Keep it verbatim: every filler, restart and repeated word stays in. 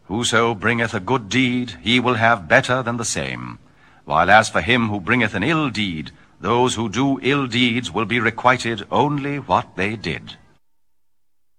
Whoso bringeth a good deed, he will have better than the same. While as for him who bringeth an ill deed, those who do ill deeds will be requited only what they did.